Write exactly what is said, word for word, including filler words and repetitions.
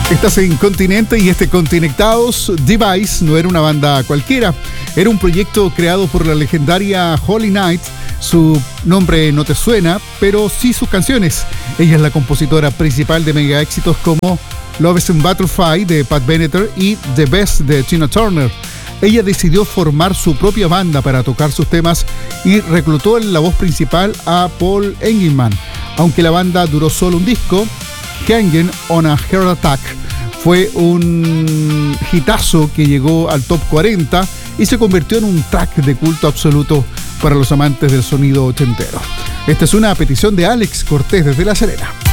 Estás en Continente y este Continectados. Device no era una banda cualquiera, era un proyecto creado por la legendaria Holly Knight. Su nombre no te suena, pero sí sus canciones. Ella es la compositora principal de mega éxitos como Love is a Butterfly de Pat Benatar y The Best de Tina Turner. Ella decidió formar su propia banda para tocar sus temas y reclutó en la voz principal a Paul Engelman. Aunque la banda duró solo un disco, Hanging on a Heart Attack fue un hitazo que llegó al top cuarenta y se convirtió en un track de culto absoluto para los amantes del sonido ochentero. Esta es una petición de Alex Cortés desde La Serena.